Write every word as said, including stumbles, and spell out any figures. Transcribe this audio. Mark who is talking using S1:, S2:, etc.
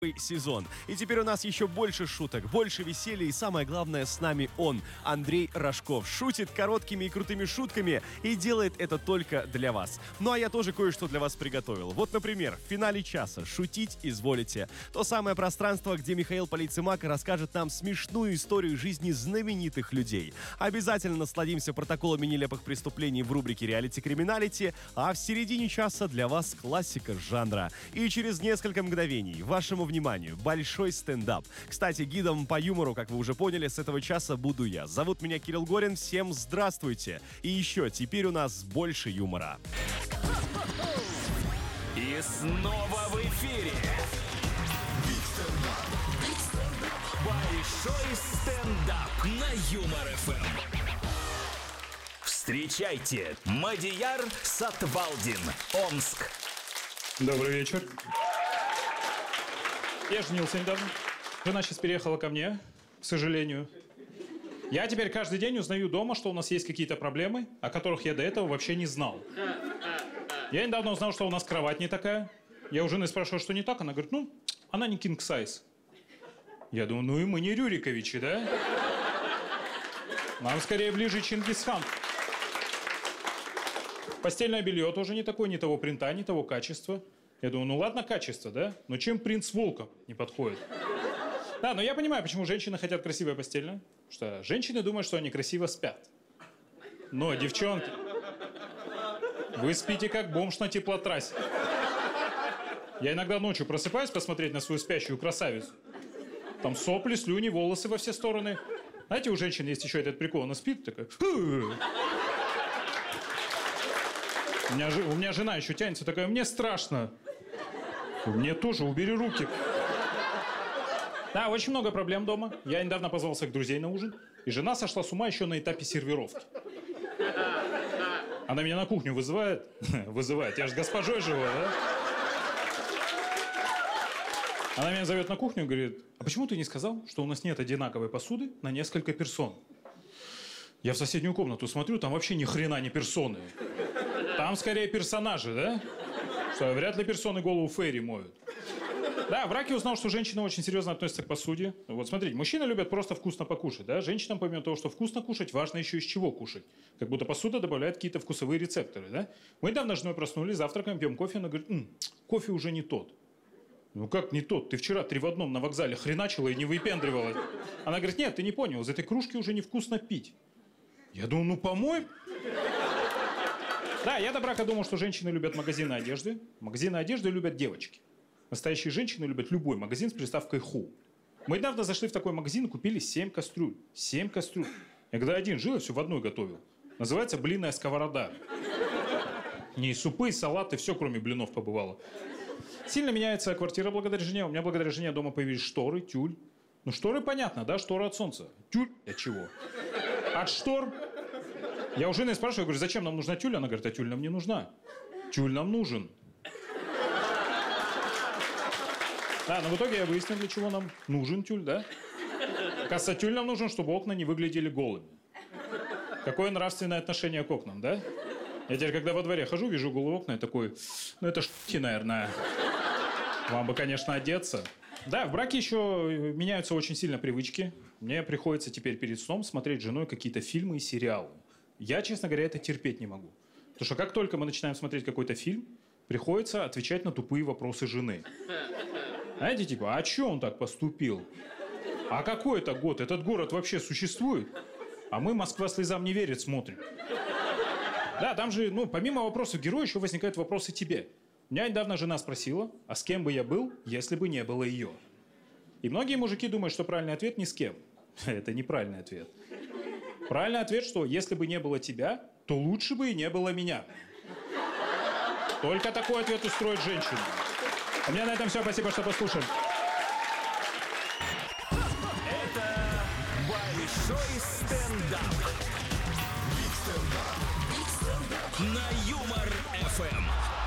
S1: сезон. И теперь у нас еще больше шуток, больше веселья и самое главное, с нами он, Андрей Рожков. Шутит короткими и крутыми шутками и делает это только для вас. Ну а я тоже кое-что для вас приготовил. Вот, например, в финале часа «Шутить изволите». То самое пространство, где Михаил Полицеймак расскажет нам смешную историю жизни знаменитых людей. Обязательно насладимся протоколами нелепых преступлений в рубрике «Реалити-криминалити», а в середине часа для вас классика жанра. И через несколько мгновений вашему вниманию большой стендап. Кстати, гидом по юмору, как вы уже поняли, с этого часа буду я. Зовут меня Кирилл Горин, всем здравствуйте. И еще, теперь у нас больше юмора.
S2: И снова в эфире большой стендап на Юмор эф эм. Встречайте, Мадияр Сатвалдин, Омск.
S3: Добрый вечер. Я женился недавно. Жена сейчас переехала ко мне, к сожалению. Я теперь каждый день узнаю дома, что у нас есть какие-то проблемы, о которых я до этого вообще не знал. Я недавно узнал, что у нас кровать не такая. Я у жены спрашиваю, что не так. Она говорит, ну, она не king size. Я думаю, ну и мы не Рюриковичи, да? Нам скорее ближе Чингисхан. Постельное белье тоже не такое, не того принта, не того качества. Я думаю, ну ладно, качество, да? Но чем принц волком не подходит? Да, но я понимаю, почему женщины хотят красивое постельное. Потому что женщины думают, что они красиво спят. Но, девчонки, вы спите как бомж на теплотрассе. Я иногда ночью просыпаюсь посмотреть на свою спящую красавицу. Там сопли, слюни, волосы во все стороны. Знаете, у женщин есть еще этот прикол. Она спит такая... У меня, у меня жена еще тянется такая, мне страшно. Мне тоже, убери руки. Да, очень много проблем дома. Я недавно позвался к друзей на ужин, и жена сошла с ума еще на этапе сервировки. Она меня на кухню вызывает. Вызывает, я же госпожой живу, да? Она меня зовет на кухню и говорит, а почему ты не сказал, что у нас нет одинаковой посуды на несколько персон? Я в соседнюю комнату смотрю, там вообще ни хрена не персоны. Там скорее персонажи, да? Что вряд ли персоны голову Фейри моют. Да, в браке узнал, что женщины очень серьезно относятся к посуде. Вот смотрите, мужчины любят просто вкусно покушать, да? Женщинам, помимо того, что вкусно кушать, важно еще из чего кушать. Как будто посуда добавляет какие-то вкусовые рецепторы, да? Мы недавно с женой проснулись, завтракаем, пьем кофе, она говорит, М, кофе уже не тот. Ну как не тот? Ты вчера три в одном на вокзале хреначила и не выпендривалась. Она говорит, нет, ты не понял, из этой кружки уже невкусно пить. Я думаю, ну по-моему... Да, я до брака думал, что женщины любят магазины одежды. Магазины одежды любят девочки. Настоящие женщины любят любой магазин с приставкой «ху». Мы недавно зашли в такой магазин и купили семь кастрюль. Семь кастрюль. Я когда один жил, я все в одной готовил. Называется «блинная сковорода». Не и супы, и салаты, все кроме блинов побывало. Сильно меняется квартира благодаря жене. У меня благодаря жене дома появились шторы, тюль. Ну, шторы понятно, да? Шторы от солнца. Тюль от чего? От штор. Я у жены спрашиваю, говорю, зачем нам нужна тюль? Она говорит, а тюль нам не нужна. Тюль нам нужен. Да, но в итоге я выяснил, для чего нам нужен тюль, да? Оказывается, тюль нам нужен, чтобы окна не выглядели голыми. Какое нравственное отношение к окнам, да? Я теперь, когда во дворе хожу, вижу голые окна, я такой, ну это шутки, наверное. Вам бы, конечно, одеться. Да, в браке еще меняются очень сильно привычки. Мне приходится теперь перед сном смотреть с женой какие-то фильмы и сериалы. Я, честно говоря, это терпеть не могу. Потому что как только мы начинаем смотреть какой-то фильм, приходится отвечать на тупые вопросы жены. Знаете, типа, а чё он так поступил? А какой это год? Этот город вообще существует? А мы «Москва слезам не верит» смотрим. Да, там же, ну, помимо вопросов героя, еще возникают вопросы тебе. Меня недавно жена спросила, а с кем бы я был, если бы не было ее? И многие мужики думают, что правильный ответ ни с кем. Это неправильный ответ. Правильный ответ, что если бы не было тебя, то лучше бы и не было меня. Только такой ответ устроит женщину. У меня на этом все. Спасибо, что послушали.
S2: Это большой стендап. На Юмор эф эм.